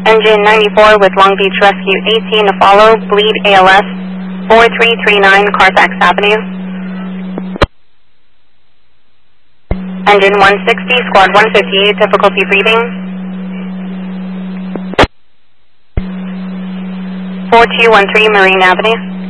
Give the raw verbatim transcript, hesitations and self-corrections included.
Engine ninety-four with Long Beach Rescue eighteen to follow, bleed A L S, four three three nine Carfax Avenue. Engine one sixty, squad one fifty-eight, difficulty breathing. four two one three Marine Avenue.